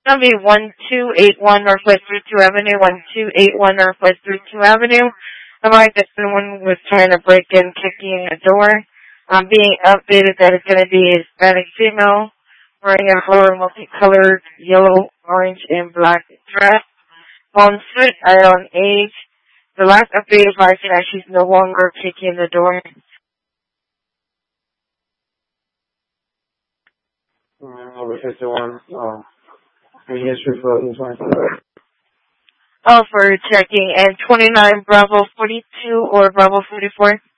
That'll be 1281 Northwest Route 2 Avenue, 1281 Northwest Route 2 Avenue. Alright, that someone was trying to break in, kicking a door. I'm being updated that it's going to be a Hispanic female wearing a floral multicolored yellow, orange, and black dress. On foot, on age. The last update advising that she's no longer kicking the door. Number 51. History for Oh, for checking. And 29 Bravo 42 or Bravo 44?